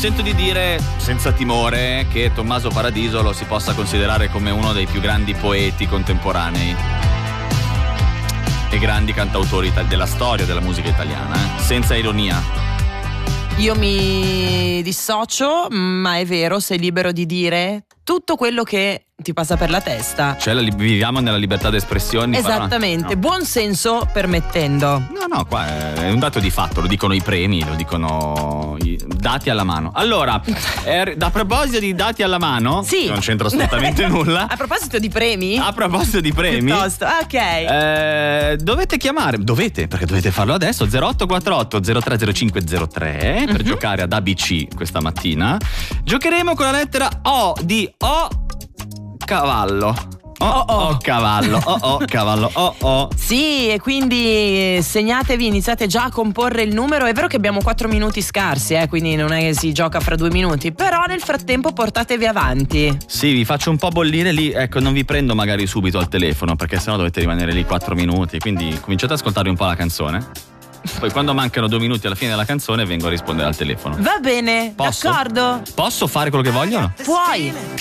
sento di dire senza timore che Tommaso Paradiso lo si possa considerare come uno dei più grandi poeti contemporanei e grandi cantautori della storia della musica italiana, senza ironia. Io mi dissocio, ma è vero, sei libero di dire tutto quello che ti passa per la testa. Cioè viviamo nella libertà d'espressione. Esattamente, No. Buon senso permettendo. No, qua è un dato di fatto, lo dicono i premi, lo dicono i dati alla mano. Allora, a proposito di dati alla mano, sì, non c'entra assolutamente nulla. A proposito di premi? A proposito di premi, piuttosto, ok. Dovete chiamare, perché dovete farlo adesso, 0848 030503 per giocare ad ABC questa mattina. Giocheremo con la lettera O di O cavallo. Cavallo. Sì, e quindi segnatevi, iniziate già a comporre il numero. È vero che abbiamo 4 minuti scarsi, quindi non è che si gioca fra 2 minuti, però nel frattempo portatevi avanti. Sì, vi faccio un po' bollire lì, ecco, non vi prendo magari subito al telefono, perché sennò dovete rimanere lì 4 minuti, quindi cominciate ad ascoltare un po' la canzone. Poi quando mancano 2 minuti alla fine della canzone vengo a rispondere al telefono. Va bene, Posso? d'accordo. Posso fare quello che voglio? Puoi.